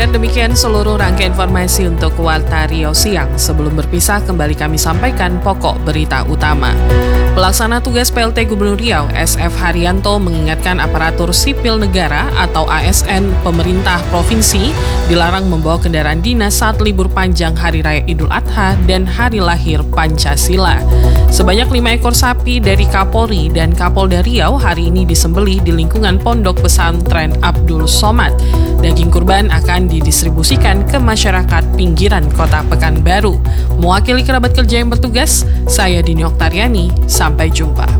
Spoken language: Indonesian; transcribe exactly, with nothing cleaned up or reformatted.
pendengar, demikian seluruh rangkaian informasi untuk Warta Riau Siang. Sebelum berpisah, kembali kami sampaikan pokok berita utama. Pelaksana tugas P L T Gubernur Riau, S F Haryanto, mengingatkan aparatur sipil negara atau A S N pemerintah provinsi dilarang membawa kendaraan dinas saat libur panjang Hari Raya Idul Adha dan Hari Lahir Pancasila. Sebanyak lima ekor sapi dari Kapolri dan Kapolda Riau hari ini disembelih di lingkungan Pondok Pesantren Abdul Somad. Daging kurban akan didistribusikan ke masyarakat pinggiran Kota Pekanbaru. Mewakili kerabat kerja yang bertugas, saya Dini Oktariani. Sampai jumpa.